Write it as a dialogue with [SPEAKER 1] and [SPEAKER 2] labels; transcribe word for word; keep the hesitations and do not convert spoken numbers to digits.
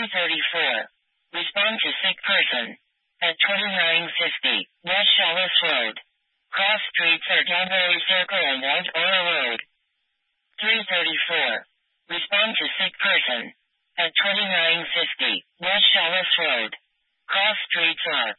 [SPEAKER 1] thirty-four. Respond to sick person. At twenty-nine fifty, West Shawlis Road. Cross streets are Danbury Circle and White Oil Road. three thirty-four. Respond to sick person. At twenty-nine fifty, West Shawlis Road. Cross streets are